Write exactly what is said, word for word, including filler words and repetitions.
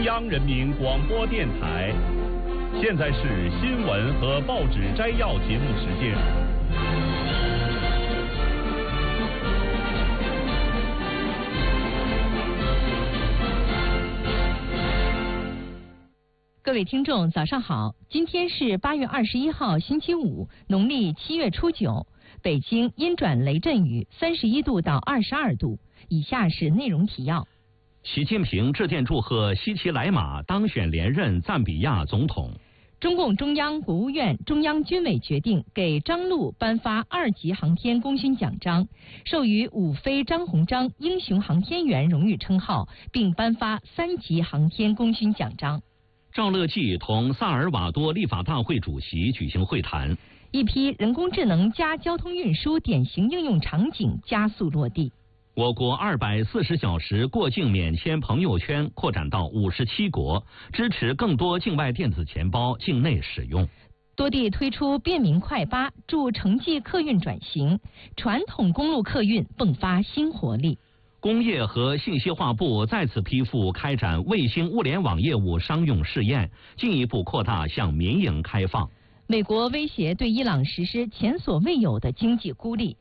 中央人民广播电台，现在是新闻和报纸摘要节目时间。 各位听众，早上好！今天是八月二十一号，星期五，农历七月初九。北京阴转雷阵雨，三十一度到二十二度。以下是内容提要。 习近平致电祝贺西奇莱马当选连任赞比亚总统。 中共中央、国务院、中央军委决定给张陆颁发二级航天功勋奖章，授予伍飞、张鸿章英雄航天员荣誉称号，并颁发三级航天功勋奖章。 赵乐际同萨尔瓦多立法大会主席举行会谈。 一批人工智能加交通运输典型应用场景加速落地。 我国二百四十小时过境免签朋友圈扩展到五十七国，支持更多境外电子钱包境内使用。 多地推出便民快八，助城际客运转型，传统公路客运迸发新活力。 工业和信息化部再次批复开展卫星物联网业务商用试验，进一步扩大向民营开放。 美国威胁对伊朗实施前所未有的经济孤立。